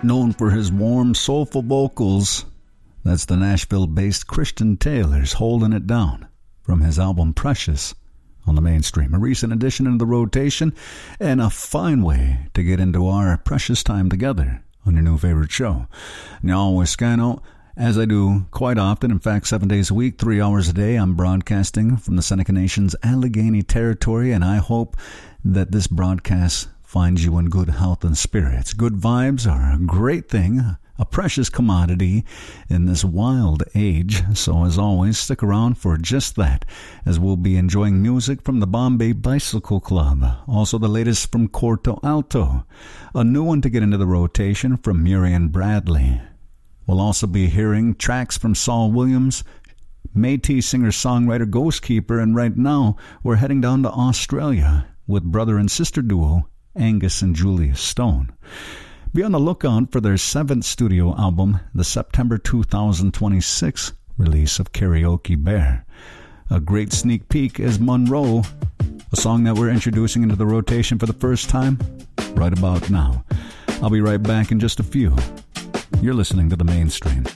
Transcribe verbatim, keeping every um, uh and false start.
known for his warm, soulful vocals. That's the Nashville-based Christian Taylor's Holding It Down from his album Precious on the Mainstream. A recent addition into the rotation and a fine way to get into our precious time together on your new favorite show. Now, Wiscano, as I do quite often, in fact, seven days a week, three hours a day, I'm broadcasting from the Seneca Nation's Allegheny territory, and I hope that this broadcast finds you in good health and spirits. Good vibes are a great thing, a precious commodity in this wild age. So as always, stick around for just that, as we'll be enjoying music from the Bombay Bicycle Club. Also the latest from Corto Alto. A new one to get into the rotation from Murian Bradley. We'll also be hearing tracks from Saul Williams, Métis singer-songwriter Ghost Keeper, and right now we're heading down to Australia with brother and sister duo Angus and Julia Stone. Be on the lookout for their seventh studio album, the September two thousand twenty-six release of Karaoke Bear. A great sneak peek is Monroe, a song that we're introducing into the rotation for the first time right about now. I'll be right back in just a few. You're listening to The Mainstream.